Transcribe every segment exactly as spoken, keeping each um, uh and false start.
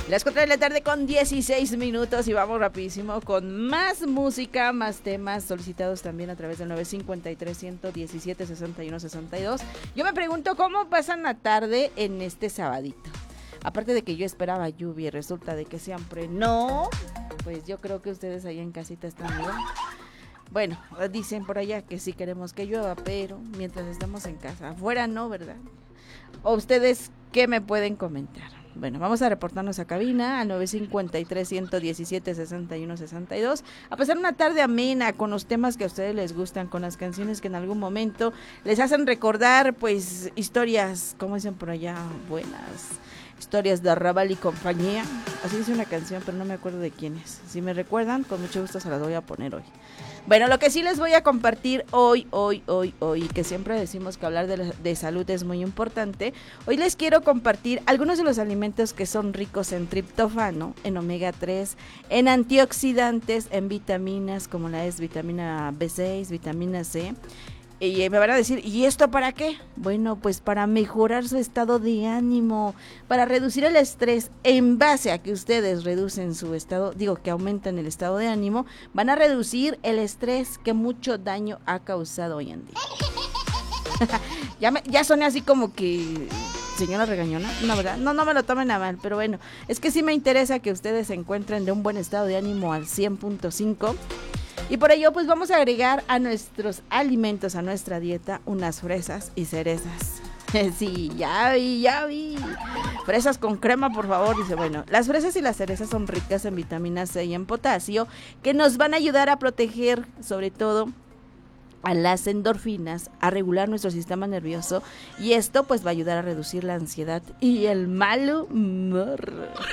Las cuatro de la tarde con dieciséis minutos y vamos rapidísimo con más música, más temas solicitados también a través del nueve cinco tres, uno siete, seis uno, seis dos. Yo me pregunto cómo pasan la tarde en este sabadito. Aparte de que yo esperaba lluvia y resulta de que siempre no, pues yo creo que ustedes ahí en casita están bien. Bueno, dicen por allá que sí queremos que llueva, pero mientras estamos en casa, afuera no, ¿verdad? ¿O ustedes qué me pueden comentar? Bueno, vamos a reportarnos a cabina al nueve cinco tres, uno siete, seis uno, seis dos, a pasar una tarde amena con los temas que a ustedes les gustan, con las canciones que en algún momento les hacen recordar, pues, historias, como dicen por allá, buenas, historias de Arrabal y compañía. Así dice una canción, pero no me acuerdo de quién es. Si me recuerdan, con mucho gusto se las voy a poner hoy. Bueno, lo que sí les voy a compartir hoy, hoy, hoy, hoy, que siempre decimos que hablar de, la, de salud es muy importante, hoy les quiero compartir algunos de los alimentos que son ricos en triptófano, en omega tres, en antioxidantes, en vitaminas como la es vitamina B seis, vitamina C. Y me van a decir, ¿y esto para qué? Bueno, pues para mejorar su estado de ánimo, para reducir el estrés. En base a que ustedes reducen su estado, digo que aumentan el estado de ánimo, van a reducir el estrés que mucho daño ha causado hoy en día. ya, me, ya soné así como que señora regañona, no, ¿verdad? No, no me lo tomen a mal, pero bueno, es que sí me interesa que ustedes se encuentren de un buen estado de ánimo al cien punto cinco. Y por ello, pues vamos a agregar a nuestros alimentos, a nuestra dieta, unas fresas y cerezas. Sí, ya vi, ya vi. Fresas con crema, por favor. Dice, bueno, las fresas y las cerezas son ricas en vitamina C y en potasio, que nos van a ayudar a proteger, sobre todo, a las endorfinas, a regular nuestro sistema nervioso. Y esto, pues, va a ayudar a reducir la ansiedad y el mal humor.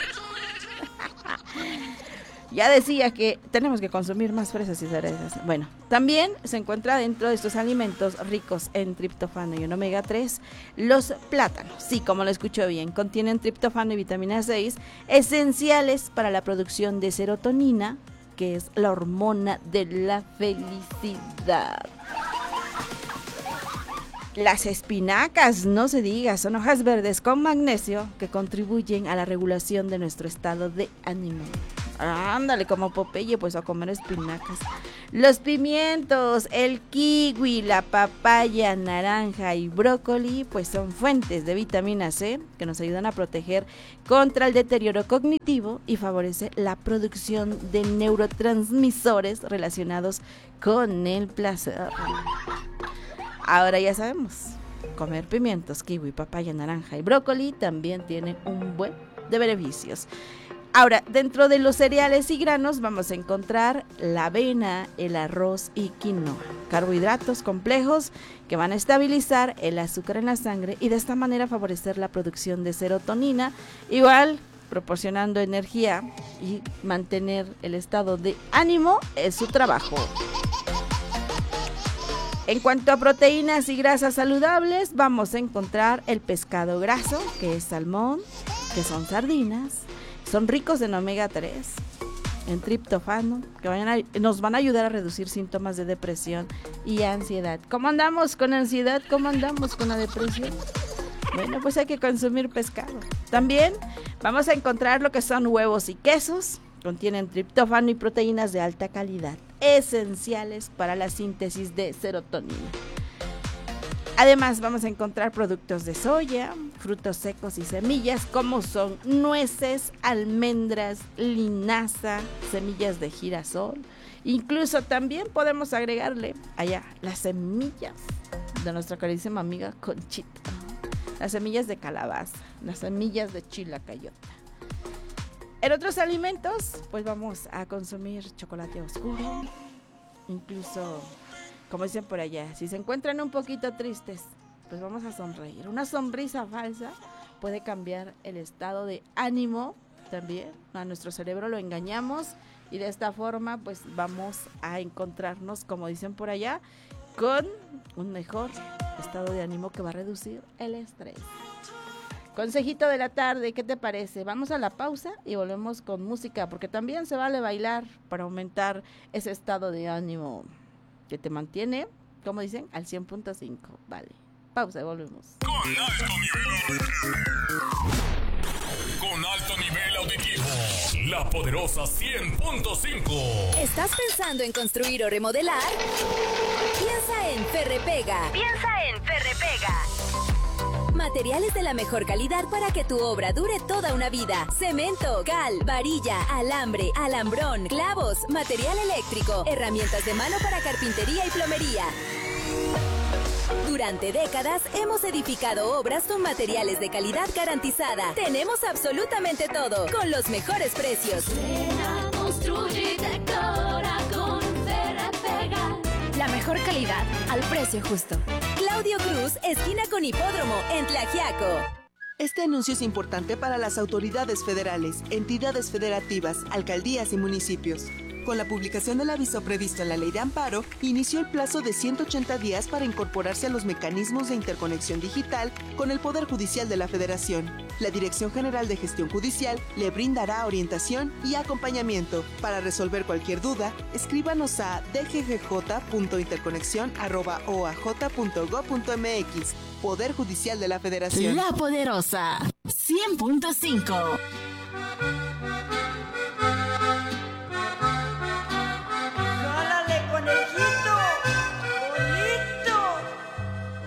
Ya decía que tenemos que consumir más fresas y cerezas. Bueno, también se encuentra dentro de estos alimentos ricos en triptófano y en omega tres los plátanos. Sí, como lo escucho bien, contienen triptófano y vitamina seis, esenciales para la producción de serotonina, que es la hormona de la felicidad. Las espinacas, no se diga, son hojas verdes con magnesio que contribuyen a la regulación de nuestro estado de ánimo. Ándale, como Popeye, pues a comer espinacas. Los pimientos, el kiwi, la papaya, naranja y brócoli, pues son fuentes de vitamina C que nos ayudan a proteger contra el deterioro cognitivo y favorece la producción de neurotransmisores relacionados con el placer. Ahora ya sabemos, comer pimientos, kiwi, papaya, naranja y brócoli también tiene un buen de beneficios. Ahora, dentro de los cereales y granos vamos a encontrar la avena, el arroz y quinoa, carbohidratos complejos que van a estabilizar el azúcar en la sangre y de esta manera favorecer la producción de serotonina, igual proporcionando energía y mantener el estado de ánimo es su trabajo. En cuanto a proteínas y grasas saludables, vamos a encontrar el pescado graso, que es salmón, que son sardinas. Son ricos en omega tres, en triptófano, que vayan a, nos van a ayudar a reducir síntomas de depresión y ansiedad. ¿Cómo andamos con ansiedad? ¿Cómo andamos con la depresión? Bueno, pues hay que consumir pescado. También vamos a encontrar lo que son huevos y quesos. Contienen triptófano y proteínas de alta calidad, esenciales para la síntesis de serotonina. Además, vamos a encontrar productos de soya, frutos secos y semillas, como son nueces, almendras, linaza, semillas de girasol. Incluso también podemos agregarle allá las semillas de nuestra carísima amiga Conchita, las semillas de calabaza, las semillas de chilacayota. En otros alimentos, pues vamos a consumir chocolate oscuro, incluso, como dicen por allá, si se encuentran un poquito tristes, pues vamos a sonreír. Una sonrisa falsa puede cambiar el estado de ánimo también. A nuestro cerebro lo engañamos y de esta forma pues vamos a encontrarnos, como dicen por allá, con un mejor estado de ánimo que va a reducir el estrés. Consejito de la tarde, ¿qué te parece? Vamos a la pausa y volvemos con música, porque también se vale bailar para aumentar ese estado de ánimo que te mantiene, como dicen, al cien punto cinco. Vale, pausa y volvemos. Con alto nivel. un alto nivel auditivo. La Poderosa cien punto cinco. ¿Estás pensando en construir o remodelar? Piensa en Ferrepega. Piensa en Ferrepega. Materiales de la mejor calidad para que tu obra dure toda una vida. Cemento, cal, varilla, alambre, alambrón, clavos, material eléctrico, herramientas de mano para carpintería y plomería. Durante décadas hemos edificado obras con materiales de calidad garantizada. Tenemos absolutamente todo, con los mejores precios. Construye y decora con Ferrepega. La mejor calidad al precio justo. Claudio Cruz, esquina con Hipódromo, en Tlaxiaco. Este anuncio es importante para las autoridades federales, entidades federativas, alcaldías y municipios. Con la publicación del aviso previsto en la Ley de Amparo, inició el plazo de ciento ochenta días para incorporarse a los mecanismos de interconexión digital con el Poder Judicial de la Federación. La Dirección General de Gestión Judicial le brindará orientación y acompañamiento. Para resolver cualquier duda, escríbanos a d g g j punto interconexión arroba o a j punto gob punto m x. Poder Judicial de la Federación. La Poderosa cien punto cinco.